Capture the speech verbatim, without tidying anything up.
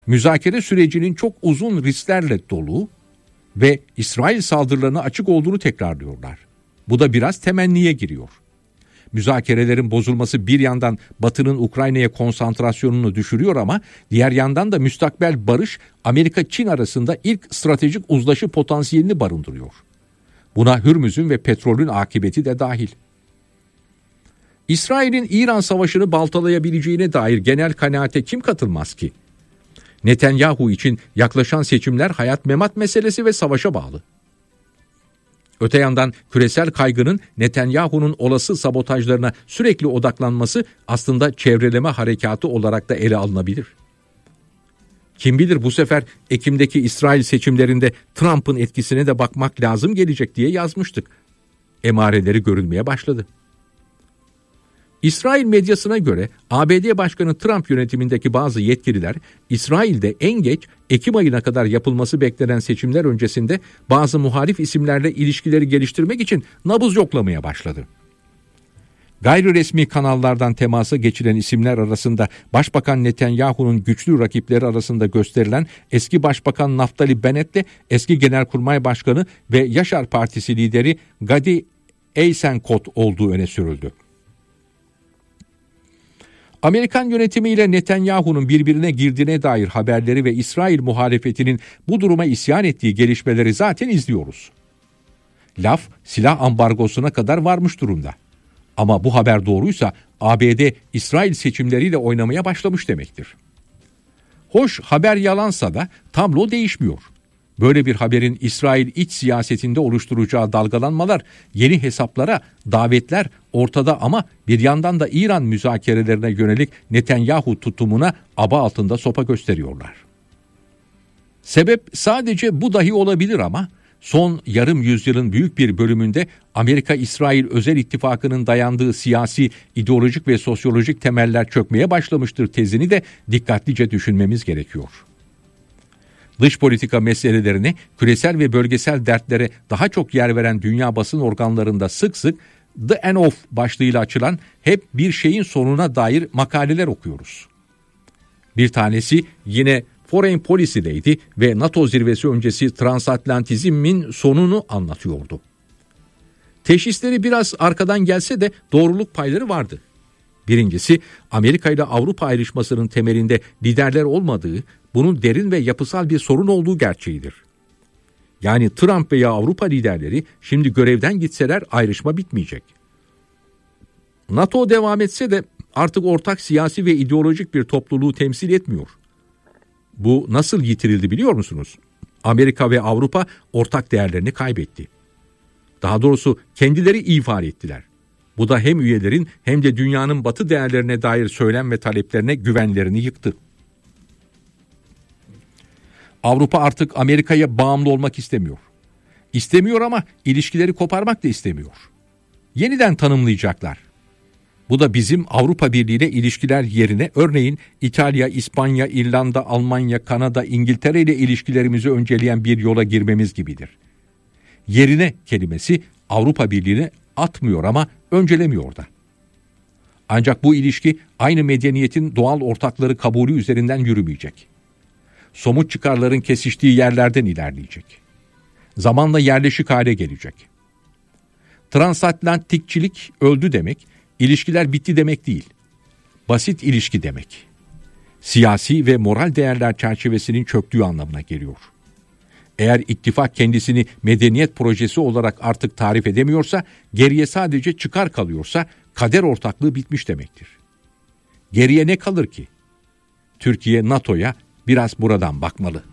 müzakere sürecinin çok uzun risklerle dolu ve İsrail saldırılarına açık olduğunu tekrarlıyorlar. Bu da biraz temenniye giriyor. Müzakerelerin bozulması bir yandan Batı'nın Ukrayna'ya konsantrasyonunu düşürüyor ama diğer yandan da müstakbel barış Amerika-Çin arasında ilk stratejik uzlaşı potansiyelini barındırıyor. Buna Hürmüz'ün ve petrolün akıbeti de dahil. İsrail'in İran savaşını baltalayabileceğine dair genel kanaate kim katılmaz ki? Netanyahu için yaklaşan seçimler hayat memat meselesi ve savaşa bağlı. Öte yandan küresel kaygının Netanyahu'nun olası sabotajlarına sürekli odaklanması aslında çevreleme harekatı olarak da ele alınabilir. Kim bilir bu sefer Ekim'deki İsrail seçimlerinde Trump'ın etkisine de bakmak lazım gelecek diye yazmıştık. Emareleri görülmeye başladı. İsrail medyasına göre A B D Başkanı Trump yönetimindeki bazı yetkililer İsrail'de en geç Ekim ayına kadar yapılması beklenen seçimler öncesinde bazı muhalif isimlerle ilişkileri geliştirmek için nabız yoklamaya başladı. Gayri resmi kanallardan temasa geçilen isimler arasında Başbakan Netanyahu'nun güçlü rakipleri arasında gösterilen eski Başbakan Naftali Bennett'le eski Genelkurmay Başkanı ve Yaşar Partisi lideri Gadi Eisenkot olduğu öne sürüldü. Amerikan yönetimiyle Netanyahu'nun birbirine girdiğine dair haberleri ve İsrail muhalefetinin bu duruma isyan ettiği gelişmeleri zaten izliyoruz. Laf silah ambargosuna kadar varmış durumda. Ama bu haber doğruysa A B D İsrail seçimleriyle oynamaya başlamış demektir. Hoş haber yalansa da tablo değişmiyor. Böyle bir haberin İsrail iç siyasetinde oluşturacağı dalgalanmalar, yeni hesaplara, davetler ortada ama bir yandan da İran müzakerelerine yönelik Netanyahu tutumuna aba altında sopa gösteriyorlar. Sebep sadece bu dahi olabilir ama son yarım yüzyılın büyük bir bölümünde Amerika-İsrail özel ittifakının dayandığı siyasi, ideolojik ve sosyolojik temeller çökmeye başlamıştır tezini de dikkatlice düşünmemiz gerekiyor. Dış politika meselelerine, küresel ve bölgesel dertlere daha çok yer veren dünya basın organlarında sık sık The End of başlığıyla açılan hep bir şeyin sonuna dair makaleler okuyoruz. Bir tanesi yine Foreign Policy'deydi ve NATO zirvesi öncesi transatlantizmin sonunu anlatıyordu. Teşhisleri biraz arkadan gelse de doğruluk payları vardı. Birincisi, Amerika ile Avrupa ayrışmasının temelinde liderler olmadığı, bunun derin ve yapısal bir sorun olduğu gerçeğidir. Yani Trump veya Avrupa liderleri şimdi görevden gitseler ayrışma bitmeyecek. NATO devam etse de artık ortak siyasi ve ideolojik bir topluluğu temsil etmiyor. Bu nasıl yitirildi biliyor musunuz? Amerika ve Avrupa ortak değerlerini kaybetti. Daha doğrusu kendileri ifade ettiler. Bu da hem üyelerin hem de dünyanın batı değerlerine dair söylem ve taleplerine güvenlerini yıktı. Avrupa artık Amerika'ya bağımlı olmak istemiyor. İstemiyor ama ilişkileri koparmak da istemiyor. Yeniden tanımlayacaklar. Bu da bizim Avrupa Birliği ile ilişkiler yerine örneğin İtalya, İspanya, İrlanda, Almanya, Kanada, İngiltere ile ilişkilerimizi önceleyen bir yola girmemiz gibidir. Yerine kelimesi Avrupa Birliği'ne atmıyor ama öncelemiyor da. Ancak bu ilişki aynı medeniyetin doğal ortakları kabulü üzerinden yürümeyecek. Somut çıkarların kesiştiği yerlerden ilerleyecek. Zamanla yerleşik hale gelecek. Transatlantikçilik öldü demek, ilişkiler bitti demek değil. Basit ilişki demek. Siyasi ve moral değerler çerçevesinin çöktüğü anlamına geliyor. Eğer ittifak kendisini medeniyet projesi olarak artık tarif edemiyorsa, geriye sadece çıkar kalıyorsa, kader ortaklığı bitmiş demektir. Geriye ne kalır ki? Türkiye NATO'ya biraz buradan bakmalı.